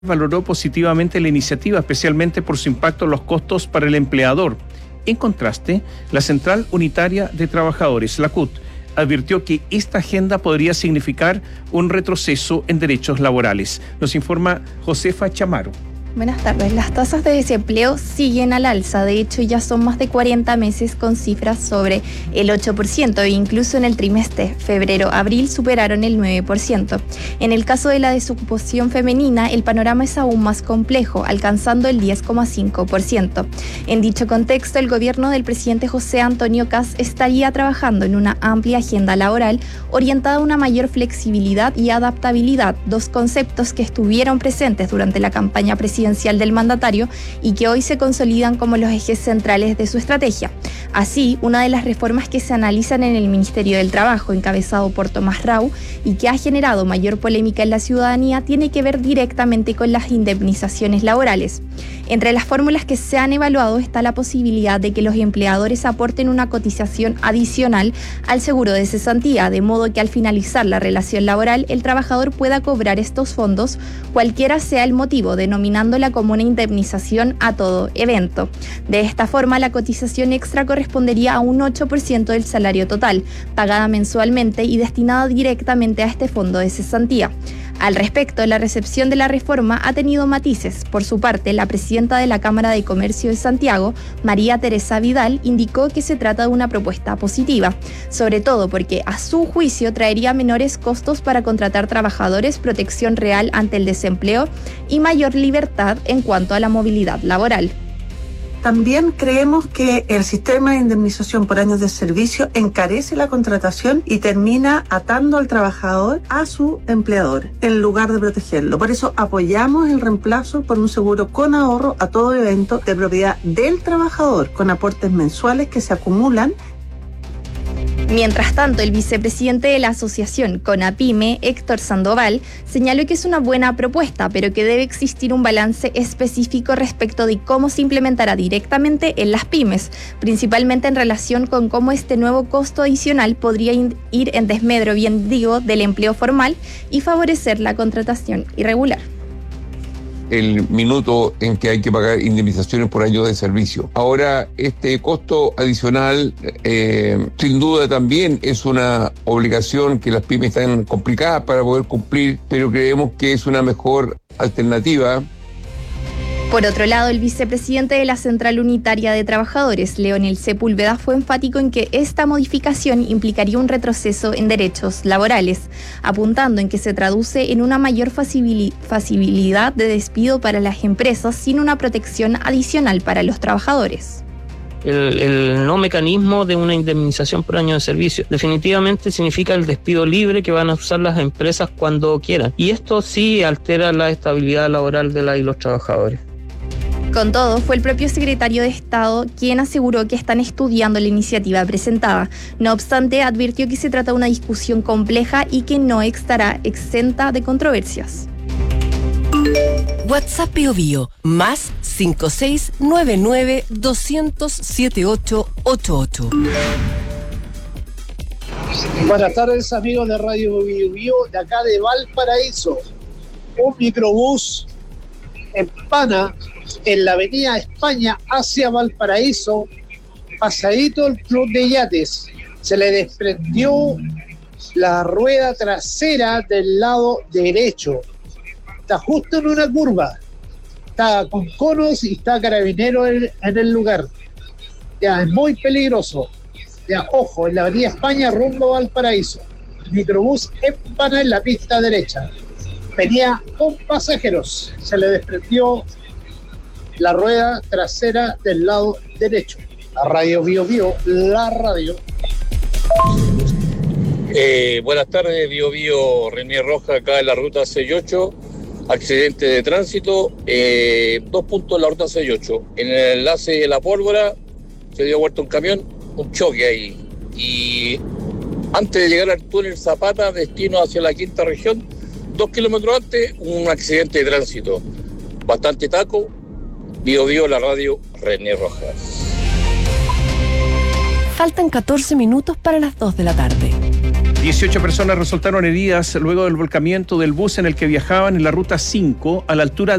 valoró positivamente la iniciativa, especialmente por su impacto en los costos para el empleador. En contraste, la Central Unitaria de Trabajadores, la CUT, advirtió que esta agenda podría significar un retroceso en derechos laborales. Nos informa Josefa Chamaro. Buenas tardes. Las tasas de desempleo siguen al alza. De hecho, ya son más de 40 meses con cifras sobre el 8% e incluso en el trimestre febrero-abril superaron el 9%. En el caso de la desocupación femenina, el panorama es aún más complejo, alcanzando el 10,5%. En dicho contexto, el gobierno del presidente José Antonio Kast estaría trabajando en una amplia agenda laboral orientada a una mayor flexibilidad y adaptabilidad, dos conceptos que estuvieron presentes durante la campaña presidencial del mandatario y que hoy se consolidan como los ejes centrales de su estrategia. Así, una de las reformas que se analizan en el Ministerio del Trabajo, encabezado por Tomás Rau, y que ha generado mayor polémica en la ciudadanía, tiene que ver directamente con las indemnizaciones laborales. Entre las fórmulas que se han evaluado está la posibilidad de que los empleadores aporten una cotización adicional al seguro de cesantía, de modo que al finalizar la relación laboral el trabajador pueda cobrar estos fondos, cualquiera sea el motivo, denominándola como una indemnización a todo evento. De esta forma, la cotización extra correspondería a un 8% del salario total, pagada mensualmente y destinada directamente a este fondo de cesantía. Al respecto, la recepción de la reforma ha tenido matices. Por su parte, la presidenta de la Cámara de Comercio de Santiago, María Teresa Vidal, indicó que se trata de una propuesta positiva, sobre todo porque, a su juicio, traería menores costos para contratar trabajadores, protección real ante el desempleo y mayor libertad en cuanto a la movilidad laboral. También creemos que el sistema de indemnización por años de servicio encarece la contratación y termina atando al trabajador a su empleador en lugar de protegerlo. Por eso apoyamos el reemplazo por un seguro con ahorro a todo evento de propiedad del trabajador, con aportes mensuales que se acumulan. Mientras tanto, el vicepresidente de la asociación CONAPYME, Héctor Sandoval, señaló que es una buena propuesta, pero que debe existir un balance específico respecto de cómo se implementará directamente en las pymes, principalmente en relación con cómo este nuevo costo adicional podría ir en desmedro, bien digo, del empleo formal y favorecer la contratación irregular. El minuto en que hay que pagar indemnizaciones por años de servicio. Ahora, este costo adicional, sin duda también es una obligación que las pymes están complicadas para poder cumplir, pero creemos que es una mejor alternativa. Por otro lado, el vicepresidente de la Central Unitaria de Trabajadores, Leonel Sepúlveda, fue enfático en que esta modificación implicaría un retroceso en derechos laborales, apuntando en que se traduce en una mayor facilidad de despido para las empresas sin una protección adicional para los trabajadores. El no mecanismo de una indemnización por año de servicio definitivamente significa el despido libre que van a usar las empresas cuando quieran. Y esto sí altera la estabilidad laboral de los trabajadores. Con todo, fue el propio secretario de Estado quien aseguró que están estudiando la iniciativa presentada. No obstante, advirtió que se trata de una discusión compleja y que no estará exenta de controversias. WhatsApp Biobío, más 5699 200 7888. Buenas tardes, amigos de Radio Biobío, de acá de Valparaíso. Un microbús empana en la avenida España hacia Valparaíso, pasadito el club de yates. Se le desprendió la rueda trasera del lado derecho. Está justo en una curva. Está con conos y está carabinero en el lugar. Ya, es muy peligroso. Ya, ojo, en la avenida España rumbo a Valparaíso. El microbús empana en la pista derecha. Venía con pasajeros. Se le desprendió la rueda trasera del lado derecho. La Radio Biobío, la radio. Buenas tardes, Biobío, René Roja, acá en la ruta 68. Accidente de tránsito, 2 puntos en la ruta 68. En el enlace de La Pólvora se dio vuelta un camión, un choque ahí. Y antes de llegar al túnel Zapata, destino hacia la quinta región, 2 kilómetros antes, un accidente de tránsito. Bastante taco. Biobío, la radio, René Rojas. Faltan 14 minutos para las 2 de la tarde. 18 personas resultaron heridas luego del volcamiento del bus en el que viajaban en la ruta 5 a la altura